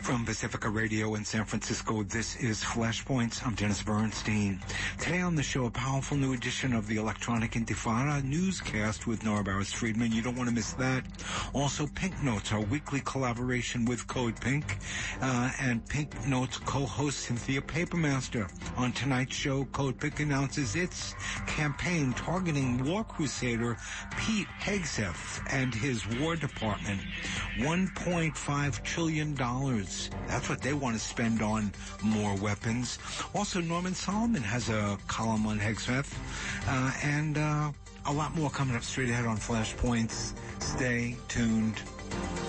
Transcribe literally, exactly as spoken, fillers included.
From Pacifica Radio in San Francisco, this is Flashpoints. I'm Dennis Bernstein. Today on the show, a powerful new edition of the Electronic Intifada newscast with Nora Barris-Friedman. You don't want to miss that. Also, Pink Notes, our weekly collaboration with Code Pink, uh, and Pink Notes co-host Cynthia Papermaster. On tonight's show, Code Pink announces its campaign targeting war crusader Pete Hegseth and his War Department. one point five trillion dollars. That's what they want to spend on more weapons. Also, Norman Solomon has a column on Hegseth, uh, and uh, a lot more coming up straight ahead on Flashpoints. Stay tuned.